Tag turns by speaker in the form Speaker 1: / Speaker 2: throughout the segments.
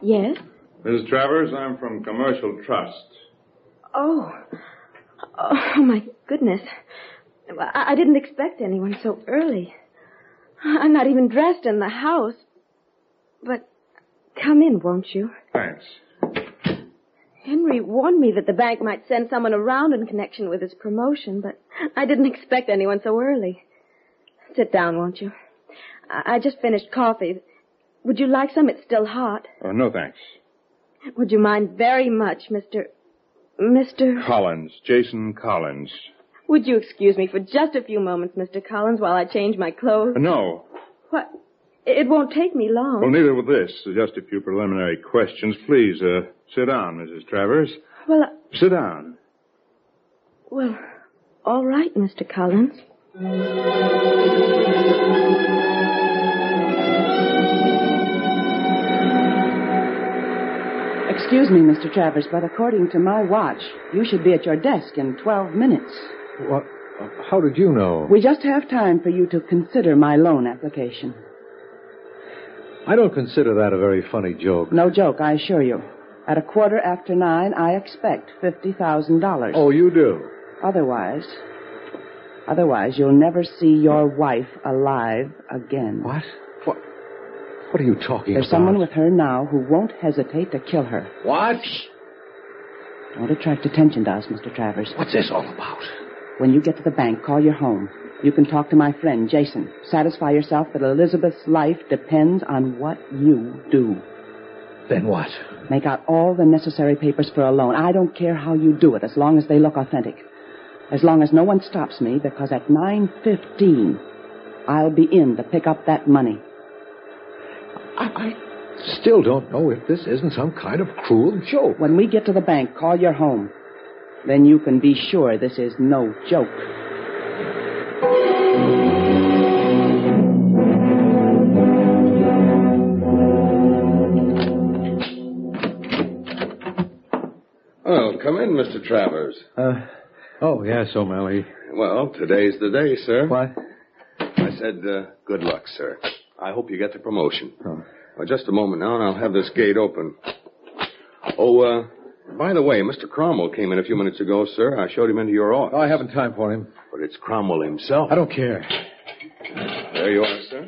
Speaker 1: Yes?
Speaker 2: Mrs. Travers, I'm from Commercial Trust.
Speaker 1: Oh, my goodness. I didn't expect anyone so early. I'm not even dressed in the house. But come in, won't you?
Speaker 2: Thanks.
Speaker 1: Henry warned me that the bank might send someone around in connection with his promotion, but I didn't expect anyone so early. Sit down, won't you? I just finished coffee. Would you like some? It's still hot.
Speaker 2: Oh, no, thanks.
Speaker 1: Would you mind very much, Mr.
Speaker 2: Collins. Jason Collins.
Speaker 1: Would you excuse me for just a few moments, Mr. Collins, while I change my clothes?
Speaker 2: No.
Speaker 1: What? It won't take me long.
Speaker 2: Well, neither will this. Just a few preliminary questions. Please, sit down, Mrs. Travers.
Speaker 1: Well,
Speaker 2: Sit down.
Speaker 1: Well, all right, Mr. Collins.
Speaker 3: Excuse me, Mr. Travers, but according to my watch, you should be at your desk in 12 minutes.
Speaker 4: What? How did you know?
Speaker 3: We just have time for you to consider my loan application.
Speaker 4: I don't consider that a very funny joke.
Speaker 3: No joke, I assure you. At 9:15, I expect $50,000.
Speaker 4: Oh, you do?
Speaker 3: Otherwise, you'll never see your wife alive again.
Speaker 4: What? What are you talking
Speaker 3: There's
Speaker 4: about?
Speaker 3: someone with her now who won't hesitate to kill her.
Speaker 4: What?
Speaker 3: Don't attract attention to us, Mr. Travers.
Speaker 4: What's this all about?
Speaker 3: When you get to the bank, call your home. You can talk to my friend, Jason. Satisfy yourself that Elizabeth's life depends on what you do.
Speaker 4: Then what?
Speaker 3: Make out all the necessary papers for a loan. I don't care how you do it, as long as they look authentic. As long as no one stops me, because at 9:15, I'll be in to pick up that money.
Speaker 4: I still don't know if this isn't some kind of cruel joke.
Speaker 3: When we get to the bank, call your home. Then you can be sure this is no joke.
Speaker 5: Well, come in, Mr. Travers.
Speaker 4: Oh, yes, O'Malley.
Speaker 5: Well, today's the day, sir.
Speaker 4: What?
Speaker 5: I said, good luck, sir. I hope you get the promotion.
Speaker 4: Oh.
Speaker 5: Well, just a moment now, and I'll have this gate open. Oh, by the way, Mr. Cromwell came in a few minutes ago, sir. I showed him into your office.
Speaker 4: Oh, I haven't time for him.
Speaker 5: But it's Cromwell himself.
Speaker 4: I don't care.
Speaker 5: There you are, sir.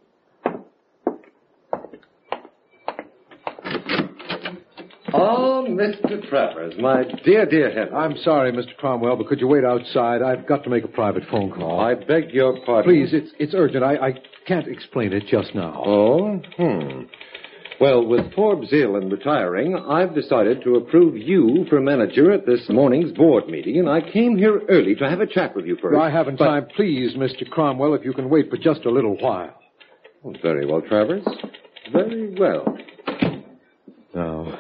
Speaker 6: Oh, Mr. Travers, my dear Henry.
Speaker 4: I'm sorry, Mr. Cromwell, but could you wait outside? I've got to make a private phone call.
Speaker 6: I beg your pardon.
Speaker 4: Please, it's urgent. I can't explain it just now.
Speaker 6: Oh? Well, with Forbes ill and retiring, I've decided to approve you for manager at this morning's board meeting, and I came here early to have a chat with you first.
Speaker 4: I haven't time. Please, Mr. Cromwell, if you can wait for just a little while.
Speaker 6: Oh, very well, Travers. Very well.
Speaker 4: No.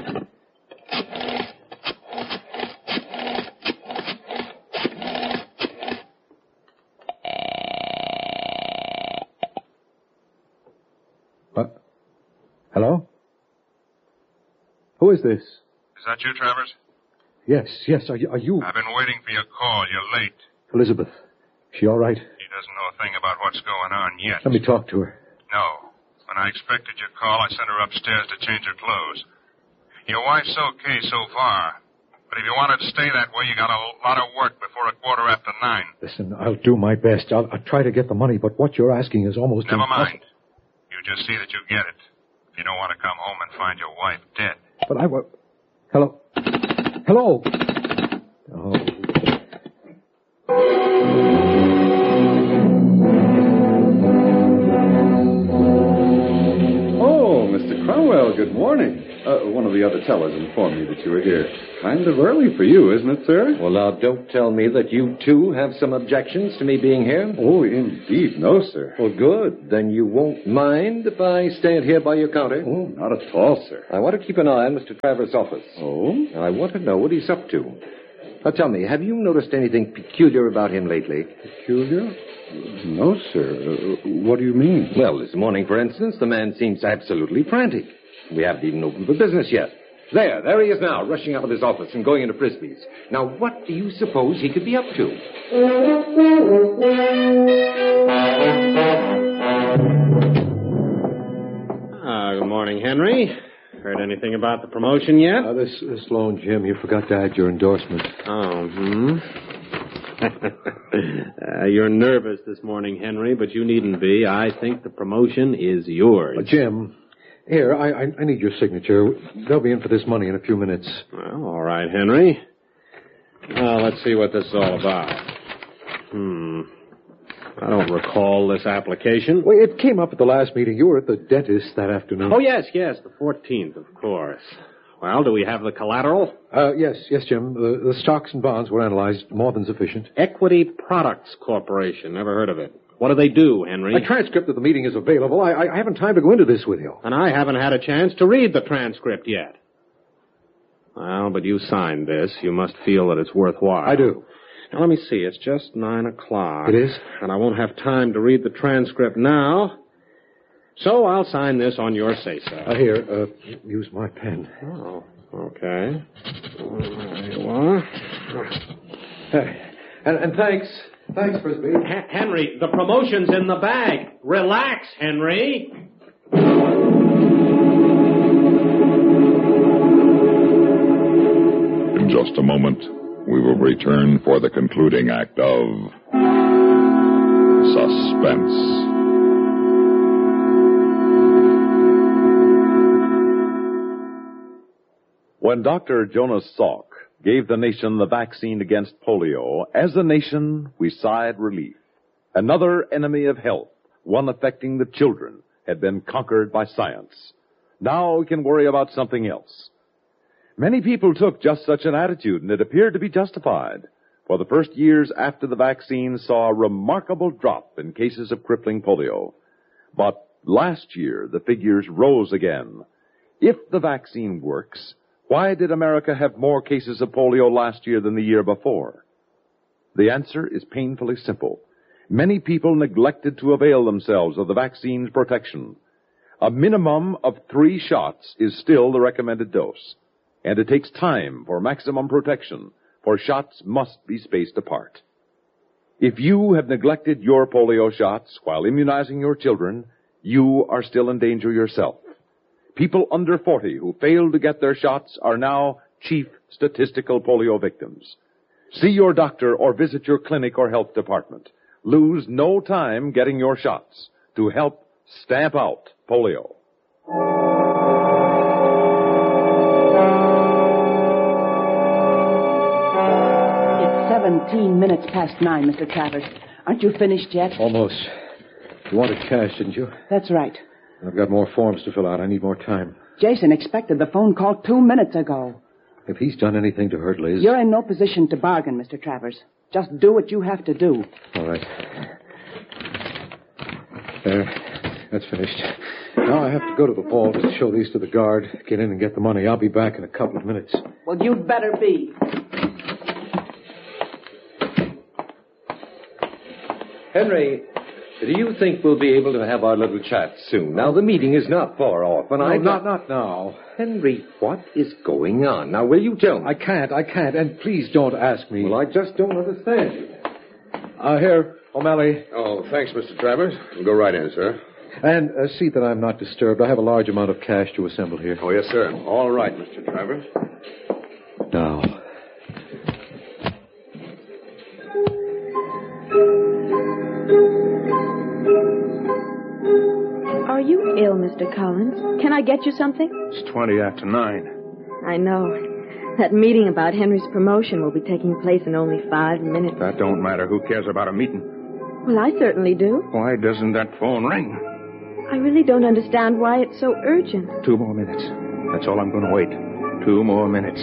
Speaker 4: What? Hello? Who is this?
Speaker 2: Is that you, Travers?
Speaker 4: Yes. Are you?
Speaker 2: I've been waiting for your call. You're late.
Speaker 4: Elizabeth. She all right?
Speaker 2: He doesn't know a thing about what's going on yet.
Speaker 4: Let me talk to her.
Speaker 2: No. When I expected your call, I sent her upstairs to change her clothes. Your wife's okay so far. But if you want her to stay that way, you got a lot of work before 9:15.
Speaker 4: Listen, I'll do my best. I'll try to get the money, but what you're asking is almost
Speaker 2: Never
Speaker 4: impossible.
Speaker 2: mind. You just see that you get it. If you don't want to come home and find your wife dead.
Speaker 4: But I will... Hello? Hello? Oh.
Speaker 7: Oh, Mr. Cromwell, good morning. One of the other tellers informed me that you were here. Kind of early for you, isn't it, sir?
Speaker 6: Well, now, don't tell me that you, too, have some objections to me being here.
Speaker 7: Oh, indeed, no, sir.
Speaker 6: Well, good. Then you won't mind if I stand here by your counter?
Speaker 7: Oh, not at all, sir.
Speaker 6: I want to keep an eye on Mr. Travers' office.
Speaker 7: Oh?
Speaker 6: I want to know what he's up to. Now, tell me, have you noticed anything peculiar about him lately?
Speaker 7: Peculiar? No, sir. What do you mean?
Speaker 6: Well, this morning, for instance, the man seems absolutely frantic. We haven't even opened for business yet. There he is now, rushing out of his office and going into Frisbee's. Now, what do you suppose he could be up to?
Speaker 8: Good morning, Henry. Heard anything about the promotion yet?
Speaker 4: This loan, Jim, you forgot to add your endorsement.
Speaker 8: Oh, you're nervous this morning, Henry, but you needn't be. I think the promotion is yours.
Speaker 4: Jim, here, I need your signature. They'll be in for this money in a few minutes.
Speaker 8: Well, all right, Henry. Now, let's see what this is all about. I don't recall this application.
Speaker 4: Well, it came up at the last meeting. You were at the dentist that afternoon.
Speaker 8: Oh, yes, the 14th, of course. Well, do we have the collateral?
Speaker 4: Yes, Jim. The stocks and bonds were analyzed. More than sufficient.
Speaker 8: Equity Products Corporation. Never heard of it. What do they do, Henry?
Speaker 4: A transcript of the meeting is available. I haven't time to go into this with you.
Speaker 8: And I haven't had a chance to read the transcript yet. Well, but you signed this. You must feel that it's worthwhile.
Speaker 4: I do.
Speaker 8: Now, let me see. It's just 9 o'clock.
Speaker 4: It is?
Speaker 8: And I won't have time to read the transcript now. So I'll sign this on your say-so.
Speaker 4: Here, use my pen.
Speaker 8: Oh, okay. There you are.
Speaker 4: And thanks. Thanks, Frisbee.
Speaker 8: Henry, the promotion's in the bag. Relax, Henry.
Speaker 9: In just a moment, we will return for the concluding act of Suspense.
Speaker 10: When Dr. Jonas Salk gave the nation the vaccine against polio, as a nation, we sighed relief. Another enemy of health, one affecting the children, had been conquered by science. Now we can worry about something else. Many people took just such an attitude, and it appeared to be justified. For the first years after the vaccine saw a remarkable drop in cases of crippling polio. But last year, the figures rose again. If the vaccine works, why did America have more cases of polio last year than the year before? The answer is painfully simple. Many people neglected to avail themselves of the vaccine's protection. A minimum of 3 shots is still the recommended dose. And it takes time for maximum protection, for shots must be spaced apart. If you have neglected your polio shots while immunizing your children, you are still in danger yourself. People under 40 who failed to get their shots are now chief statistical polio victims. See your doctor or visit your clinic or health department. Lose no time getting your shots to help stamp out polio.
Speaker 3: It's 17 minutes past 9, Mr. Travers. Aren't you finished yet?
Speaker 4: Almost. You wanted cash, didn't you?
Speaker 3: That's right.
Speaker 4: I've got more forms to fill out. I need more time.
Speaker 3: Jason expected the phone call 2 minutes ago.
Speaker 4: If he's done anything to hurt Liz...
Speaker 3: You're in no position to bargain, Mr. Travers. Just do what you have to do.
Speaker 4: All right. There. That's finished. Now I have to go to the vault to show these to the guard, get in and get the money. I'll be back in a couple of minutes.
Speaker 3: Well, you'd better be.
Speaker 6: Henry, do you think we'll be able to have our little chat soon? Now, the meeting is not far off, and
Speaker 4: not now.
Speaker 6: Henry, what is going on? Now, will you tell me?
Speaker 4: I can't, and please don't ask me.
Speaker 6: Well, I just don't understand you.
Speaker 4: Here, O'Malley.
Speaker 5: Oh, thanks, Mr. Travers. We'll go right in, sir.
Speaker 4: And see that I'm not disturbed. I have a large amount of cash to assemble here.
Speaker 5: Oh, yes, sir. All right, Mr. Travers.
Speaker 4: Now.
Speaker 1: Are you ill, Mr. Collins? Can I get you something?
Speaker 2: It's 20 after 9.
Speaker 1: I know. That meeting about Henry's promotion will be taking place in only 5 minutes.
Speaker 2: That don't matter. Who cares about a meeting?
Speaker 1: Well, I certainly do.
Speaker 2: Why doesn't that phone ring?
Speaker 1: I really don't understand why it's so urgent.
Speaker 2: 2 more minutes. That's all I'm going to wait. 2 more minutes.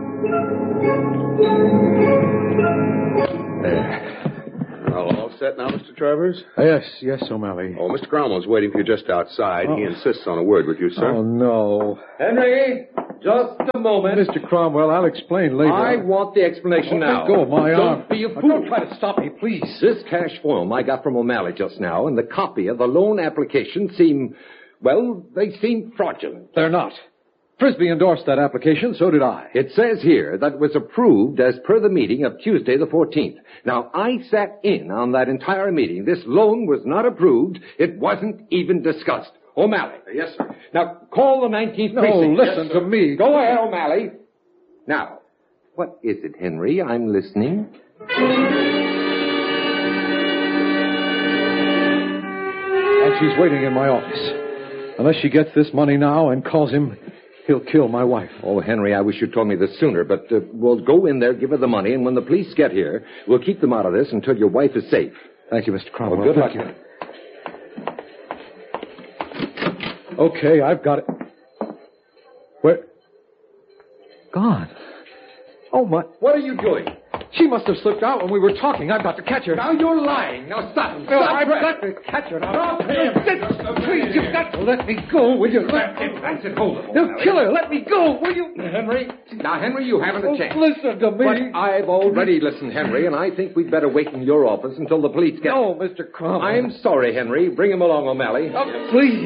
Speaker 5: There. All set now, Mr. Travers?
Speaker 4: Yes, O'Malley.
Speaker 5: Oh, Mr. Cromwell's waiting for you just outside. He insists on a word with you, sir.
Speaker 4: Oh, no.
Speaker 6: Henry, just a moment.
Speaker 4: Mr. Cromwell, I'll explain later.
Speaker 6: I want the explanation now.
Speaker 4: Let go of my arm.
Speaker 6: Don't be a fool.
Speaker 4: Don't try to stop me, please.
Speaker 6: This cash form I got from O'Malley just now and the copy of the loan application seem fraudulent.
Speaker 4: They're not. Frisbee endorsed that application, so did I.
Speaker 6: It says here that it was approved as per the meeting of Tuesday the 14th. Now, I sat in on that entire meeting. This loan was not approved. It wasn't even discussed. O'Malley.
Speaker 4: Yes, sir.
Speaker 6: Now, call the 19th
Speaker 4: No,
Speaker 6: precinct.
Speaker 4: listen to me.
Speaker 6: Go ahead, O'Malley. Now, what is it, Henry? I'm listening.
Speaker 4: And she's waiting in my office. Unless she gets this money now and calls him, he'll kill my wife.
Speaker 6: Oh, Henry, I wish you'd told me this sooner, but we'll go in there, give her the money, and when the police get here, we'll keep them out of this until your wife is safe.
Speaker 4: Thank you, Mr. Cromwell.
Speaker 6: Well, good luck.
Speaker 4: Thank you. Okay, I've got it. Where? Gone. Oh, my.
Speaker 6: What are you doing?
Speaker 4: She must have slipped out when we were talking. I've got to catch her.
Speaker 6: Now you're lying. Now stop.
Speaker 4: No, I've got to catch her. Now. Please, you've got to let me go, will you?
Speaker 6: That's it. Hold it.
Speaker 4: They'll kill her. Let me go, will you?
Speaker 6: Henry. Now, Henry, you haven't a chance.
Speaker 4: Listen to me.
Speaker 6: But I've already listened, Henry, and I think we'd better wait in your office until the police get...
Speaker 4: No, Mr. Cromwell.
Speaker 6: I'm sorry, Henry. Bring him along, O'Malley.
Speaker 4: Please.